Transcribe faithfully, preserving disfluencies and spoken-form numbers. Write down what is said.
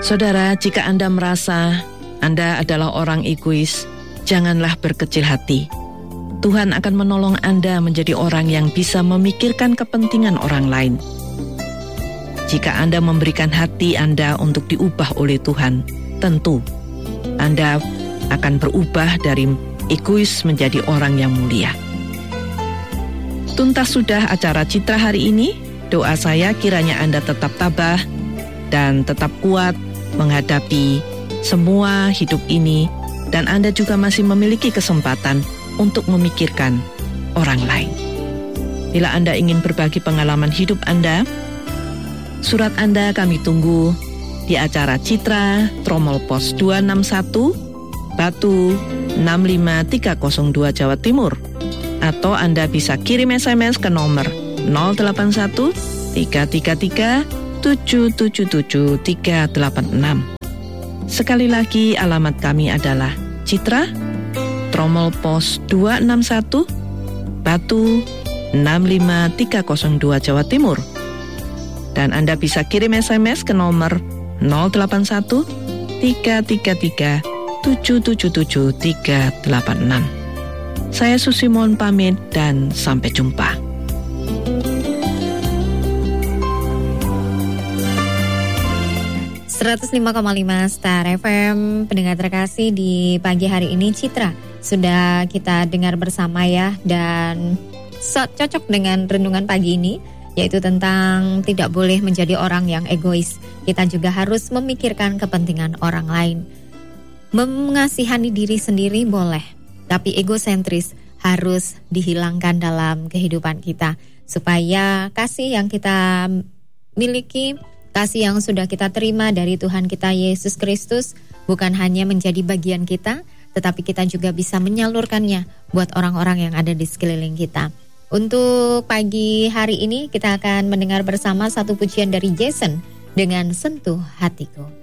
Saudara, jika Anda merasa Anda adalah orang egois, janganlah berkecil hati. Tuhan akan menolong Anda menjadi orang yang bisa memikirkan kepentingan orang lain. Jika Anda memberikan hati Anda untuk diubah oleh Tuhan, tentu Anda akan berubah dari egois menjadi orang yang mulia. Tuntas sudah acara Citra hari ini. Doa saya kiranya Anda tetap tabah dan tetap kuat menghadapi semua hidup ini, dan Anda juga masih memiliki kesempatan untuk memikirkan orang lain. Bila Anda ingin berbagi pengalaman hidup Anda, surat Anda kami tunggu di acara Citra, Tromol Pos dua enam satu, Batu enam lima tiga nol dua Jawa Timur. Atau Anda bisa kirim S M S ke nomor nol delapan satu tiga tiga tiga tujuh tujuh tujuh tiga delapan enam. Sekali lagi alamat kami adalah Citra, Tromol Pos dua enam satu, Batu enam lima tiga nol dua Jawa Timur. Dan Anda bisa kirim S M S ke nomor nol delapan satu tiga tiga tiga tujuh tujuh tujuh tiga delapan enam. Saya Susi mohon pamit dan sampai jumpa. seratus lima koma lima Star F M, pendengar terkasih, di pagi hari ini Citra sudah kita dengar bersama ya, dan so, cocok dengan renungan pagi ini, yaitu tentang tidak boleh menjadi orang yang egois. Kita juga harus memikirkan kepentingan orang lain. Mengasihani diri sendiri boleh, tapi egosentris harus dihilangkan dalam kehidupan kita, supaya kasih yang kita miliki, kasih yang sudah kita terima dari Tuhan kita Yesus Kristus bukan hanya menjadi bagian kita, tetapi kita juga bisa menyalurkannya buat orang-orang yang ada di sekeliling kita. Untuk pagi hari ini kita akan mendengar bersama satu pujian dari Jason dengan Sentuh Hatiku.